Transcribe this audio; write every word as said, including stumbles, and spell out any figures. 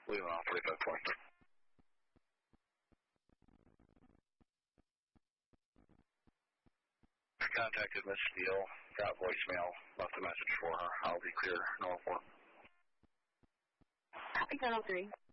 leaving on forty-five twenty. I contacted Miss Steele, got voicemail, left a message for her. I'll be clear, no report. Copy ten oh three.